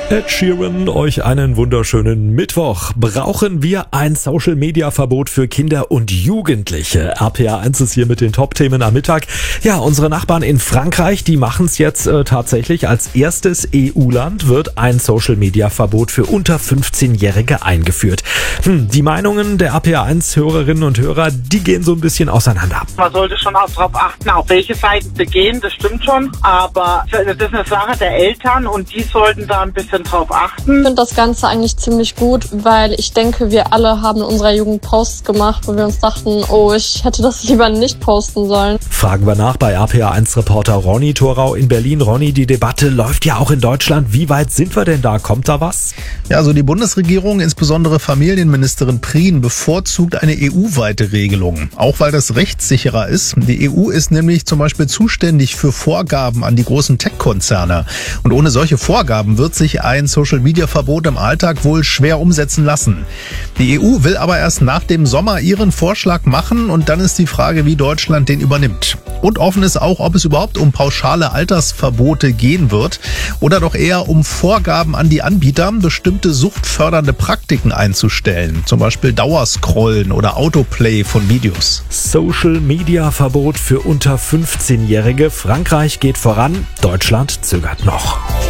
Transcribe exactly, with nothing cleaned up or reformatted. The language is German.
Ed Sheeran, euch einen wunderschönen Mittwoch. Brauchen wir ein Social-Media-Verbot für Kinder und Jugendliche? R P R eins ist hier mit den Top-Themen am Mittag. Ja, unsere Nachbarn in Frankreich, die machen es jetzt äh, tatsächlich. Als erstes E U-Land wird ein Social-Media-Verbot für unter fünfzehnjährige eingeführt. Hm, die Meinungen der R P R eins Hörerinnen und Hörer, die gehen so ein bisschen auseinander. Man sollte schon auch darauf achten, auf welche Seiten begehen, das stimmt schon. Aber das ist eine Sache der Eltern und die sollten da ein bisschen drauf achten. Ich finde das Ganze eigentlich ziemlich gut, weil ich denke, wir alle haben in unserer Jugend Posts gemacht, wo wir uns dachten, oh, ich hätte das lieber nicht posten sollen. Fragen wir nach bei R P R eins Reporter Ronny Thorau in Berlin. Ronny, die Debatte läuft ja auch in Deutschland. Wie weit sind wir denn da? Kommt da was? Ja, also die Bundesregierung, insbesondere Familienministerin Prien, bevorzugt eine E U-weite Regelung. Auch weil das rechtssicherer ist. Die E U ist nämlich zum Beispiel zuständig für Vorgaben an die großen Tech-Konzerne. Und ohne solche Vorgaben wird sich ein Social-Media-Verbot im Alltag wohl schwer umsetzen lassen. Die E U will aber erst nach dem Sommer ihren Vorschlag machen und dann ist die Frage, wie Deutschland den übernimmt. Und offen ist auch, ob es überhaupt um pauschale Altersverbote gehen wird oder doch eher um Vorgaben an die Anbieter, bestimmte suchtfördernde Praktiken einzustellen. Zum Beispiel Dauerscrollen oder Autoplay von Videos. Social-Media-Verbot für unter fünfzehnjährige. Frankreich geht voran, Deutschland zögert noch.